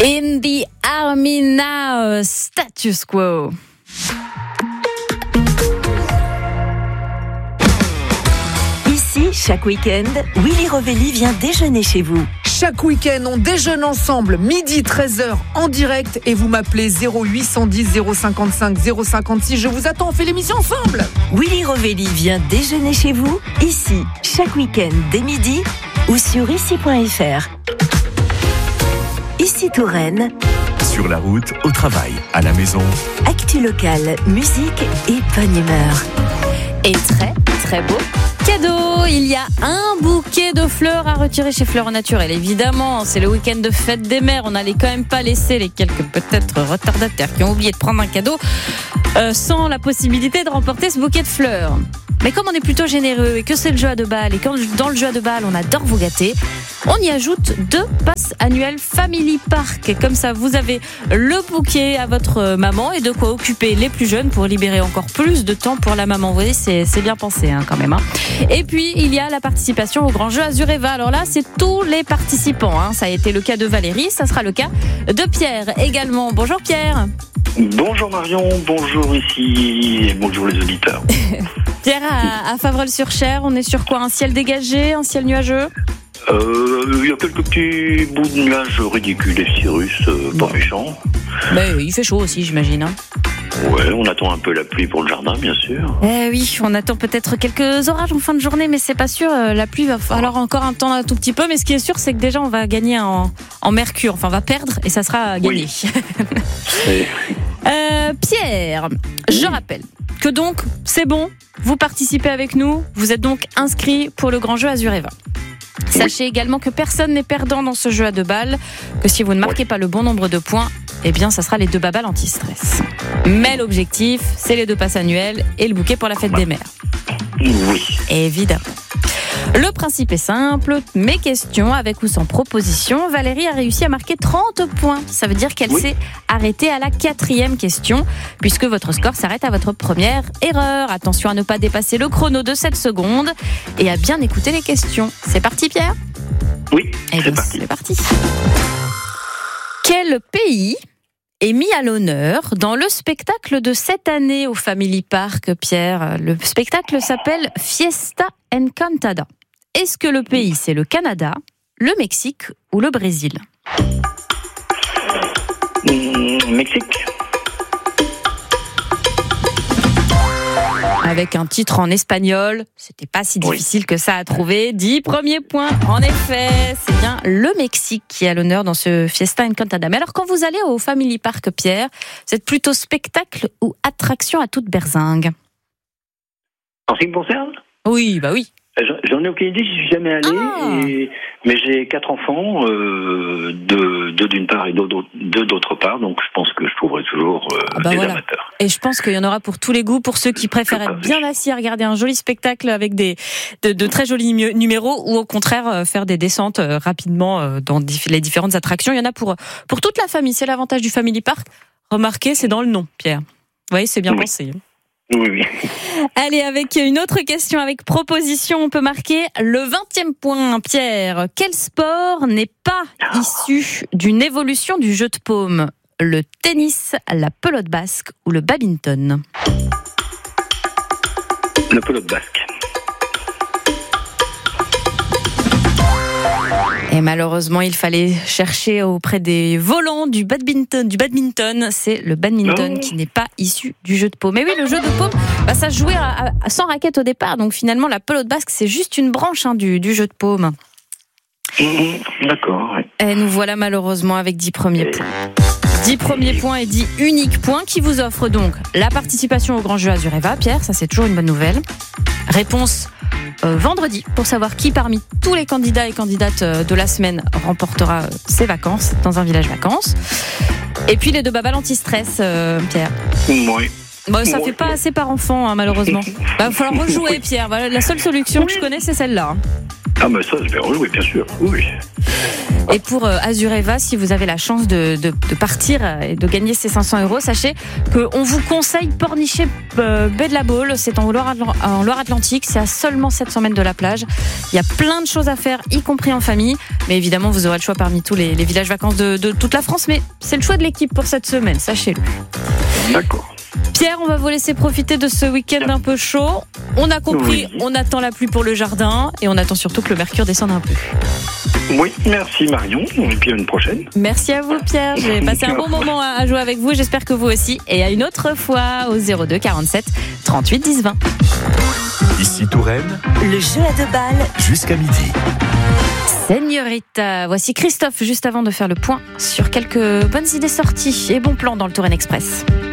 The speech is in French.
In the Army Now, Status Quo. Ici, chaque week-end, Willy Rovelli vient déjeuner chez vous. Chaque week-end, on déjeune ensemble, midi 13h en direct et vous m'appelez 0810 055 056. Je vous attends, on fait l'émission ensemble. Willy Rovelli vient déjeuner chez vous, ici, chaque week-end dès midi ou sur ici.fr. Ici Touraine. Sur la route, au travail, à la maison. Actu locale, musique et bonne humeur. Et très, très beau cadeau. Il y a un bouquet de fleurs à retirer chez Fleurs Naturelles. Évidemment, c'est le week-end de fête des mères. On n'allait quand même pas laisser les quelques peut-être retardataires qui ont oublié de prendre un cadeau sans la possibilité de remporter ce bouquet de fleurs. Mais comme on est plutôt généreux et que c'est le jeu à 2 balles et que dans le jeu à 2 balles on adore vous gâter, on y ajoute 2 passes annuelles Family Park. Comme ça, vous avez le bouquet à votre maman et de quoi occuper les plus jeunes pour libérer encore plus de temps pour la maman. Vous voyez, c'est bien pensé quand même. Et puis, il y a la participation au grand jeu Azureva. Alors là, c'est tous les participants. Ça a été le cas de Valérie, ça sera le cas de Pierre également. Bonjour Pierre. Bonjour Marion, bonjour ici et bonjour les auditeurs. Pierre, à Favrel-sur-Cher, on est sur quoi? Un ciel dégagé, un ciel nuageux? Il y a quelques petits bouts de nuages ridicules et cirrus, pas méchants. Ben, il fait chaud aussi, j'imagine. Ouais, on attend un peu la pluie pour le jardin, bien sûr. Oui, on attend peut-être quelques orages en fin de journée, mais c'est pas sûr. La pluie va falloir encore un temps un tout petit peu, mais ce qui est sûr, c'est que déjà on va gagner en mercure. Enfin, on va perdre et ça sera gagné. Oui. Pierre, je rappelle que donc c'est bon, vous participez avec nous, vous êtes donc inscrit pour le grand jeu Azureva. Sachez également que personne n'est perdant dans ce jeu à 2 balles, que si vous ne marquez pas le bon nombre de points, eh bien ça sera les 2 babales anti-stress. Mais l'objectif, c'est les 2 passes annuelles et le bouquet pour la fête des mères. Oui. Évidemment. Le principe est simple, mes questions avec ou sans proposition. Valérie a réussi à marquer 30 points. Ça veut dire qu'elle s'est arrêtée à la 4e question, puisque votre score s'arrête à votre première erreur. Attention à ne pas dépasser le chrono de 7 secondes et à bien écouter les questions. C'est parti Pierre ? Oui, c'est parti. Quel pays est mis à l'honneur dans le spectacle de cette année au Family Park, Pierre? Le spectacle s'appelle Fiesta Encantada. Est-ce que le pays, c'est le Canada, le Mexique ou le Brésil? Mexique. Avec un titre en espagnol, c'était pas si difficile que ça à trouver. 10 premiers points. En effet, c'est bien le Mexique qui est à l'honneur dans ce Fiesta Encantada. Mais alors, quand vous allez au Family Park, Pierre, vous êtes plutôt spectacle ou attraction à toute berzingue? En ce qui me concerne ? Oui, bah oui. J'en ai aucune idée, j'y suis jamais allé, mais j'ai 4 enfants, 2 d'une part et 2 d'autre part, donc je pense que je trouverai toujours des amateurs. Et je pense qu'il y en aura pour tous les goûts, pour ceux qui préfèrent être bien assis à regarder un joli spectacle avec de très jolis numéros, ou au contraire faire des descentes rapidement dans les différentes attractions. Il y en a pour toute la famille, c'est l'avantage du Family Park. Remarquez, c'est dans le nom, Pierre. Vous voyez, c'est bien pensé. Oui. Allez, avec une autre question, avec proposition, on peut marquer le 20e point, Pierre. Quel sport n'est pas issu d'une évolution du jeu de paume? Le tennis, la pelote basque ou le badminton? La pelote basque. Et malheureusement, il fallait chercher auprès des volants du badminton. C'est le badminton qui n'est pas issu du jeu de paume. Mais oui, le jeu de paume, ça se jouait sans raquette au départ. Donc finalement, la pelote basque, c'est juste une branche du jeu de paume. D'accord. Et nous voilà malheureusement avec 10 premiers points. 10 premiers points et 10 uniques points qui vous offrent donc la participation au grand jeu Azureva. Pierre, ça c'est toujours une bonne nouvelle. Réponse vendredi pour savoir qui parmi tous les candidats et candidates de la semaine remportera ses vacances dans un village vacances. Et puis les 2 babales anti-stress, Pierre. Oui. Ça fait pas assez par enfant, malheureusement. Va falloir rejouer, Pierre. Voilà, la seule solution que je connais, c'est celle-là. Ah, mais ça, je vais rejouer, bien sûr. Oui. Et pour Azureva, si vous avez la chance de partir et de gagner ces 500 €, sachez qu'on vous conseille Pornichet Baie de la Baule. C'est en Loire-Atlantique. C'est à seulement 700 mètres de la plage. Il y a plein de choses à faire, y compris en famille. Mais évidemment, vous aurez le choix parmi tous les villages vacances de toute la France. Mais c'est le choix de l'équipe pour cette semaine, sachez-le. D'accord. Pierre, on va vous laisser profiter de ce week-end un peu chaud. On a compris, Oui. On attend la pluie pour le jardin et on attend surtout que le mercure descende un peu. Oui, merci Marion, et puis à une prochaine. Merci à vous Pierre, j'ai passé un bon moment à jouer avec vous, j'espère que vous aussi. Et à une autre fois au 02 47 38 10 20. Ici Touraine, Le jeu à 2 balles. jusqu'à midi. Señorita, voici Christophe juste avant de faire le point sur quelques bonnes idées sorties et bons plans dans le Touraine Express.